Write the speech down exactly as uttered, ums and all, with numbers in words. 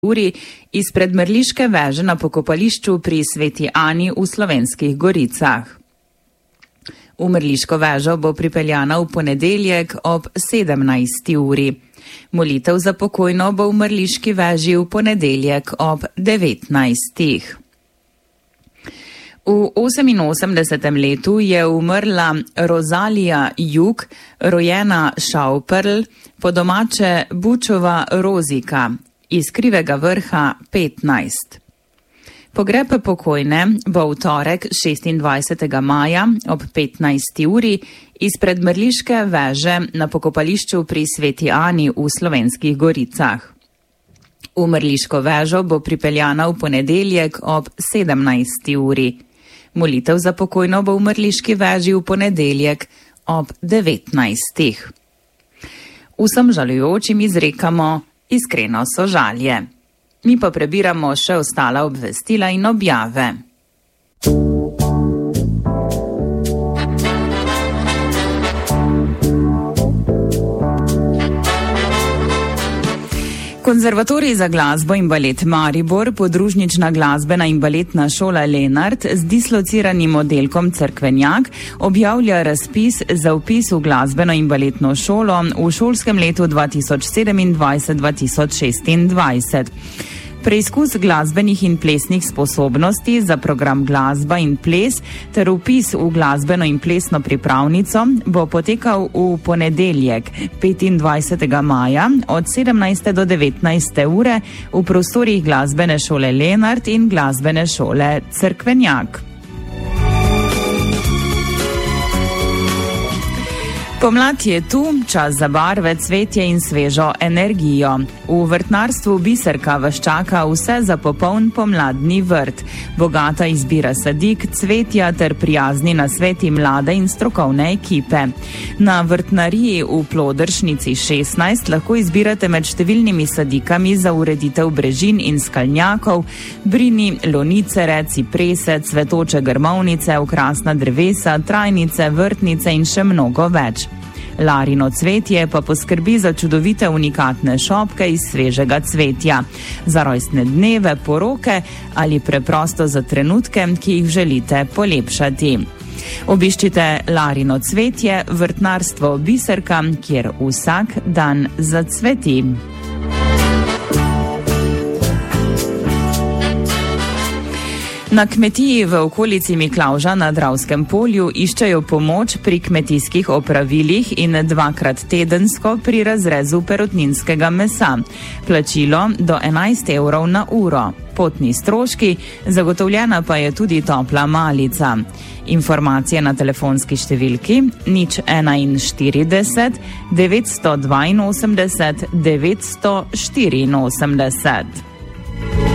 uri izpred Mrliške veže na pokopališču pri Sveti Ani v Slovenskih Goricah. V Mrliško vežo bo pripeljana v ponedeljek ob sedemnajsti uri. Molitev za pokojno bo v Mrliški veži v ponedeljek ob devetnajstih. V oseminosemdesetem letu je umrla Rozalija Jug, rojena Šauperl, po domače Bučova Rozika, iz Krivega Vrha petnajst. Pogreb pokojne bo v torek šestindvajsetega maja ob petnajsti uri izpred Mrliške veže na pokopališču pri Sveti Ani v Slovenskih Goricah. V Mrliško vežo bo pripeljana v ponedeljek ob sedemnajsti uri. Molitev za pokojno bo v Mrliški veži v ponedeljek ob devetnajstih. Vsem žalujočim izrekamo iskreno sožalje. Mi pa prebiramo še ostala obvestila in objave. Konzervatorij za glasbo in balet Maribor, podružnična glasbena in baletna šola Lenart z dislociranim oddelkom Cerkvenjak objavlja razpis za vpis v glasbeno in baletno šolo v šolskem letu dva tisoč sedemindvajset dva tisoč šestindvajset. Preizkus glasbenih in plesnih sposobnosti za program glasba in ples ter vpis v glasbeno in plesno pripravnico bo potekal v ponedeljek petindvajsetega maja od sedemnajste do devetnajste ure v prostorih glasbene šole Lenart in glasbene šole Cerkvenjak. Pomlad je tu, čas za barve, cvetje in svežo energijo. V vrtnarstvu Biserka vas čaka vse za popoln pomladni vrt. Bogata izbira sadik, cvetja ter prijazni nasveti mlade in strokovne ekipe. Na vrtnariji v Plodršnici šestnajst lahko izbirate med številnimi sadikami za ureditev brežin in skalnjakov, brini, lonicere, ciprese, cvetoče grmovnice, okrasna drevesa, trajnice, vrtnice in še mnogo več. Larino cvetje pa poskrbi za čudovite unikatne šopke iz svežega cvetja, za rojstne dneve, poroke ali preprosto za trenutke, ki jih želite polepšati. Obiščite Larino cvetje, vrtnarstvo Biserka, kjer vsak dan zacveti. Na kmetiji v okolici Miklavža na Dravskem polju iščejo pomoč pri kmetijskih opravilih in dvakrat tedensko pri razrezu perutninskega mesa. Plačilo do enajst evrov na uro. Potni stroški, zagotovljena pa je tudi topla malica. Informacije na telefonski številki nič enainštirideset devetsto dvainosemdeset devetsto štiriinosemdeset.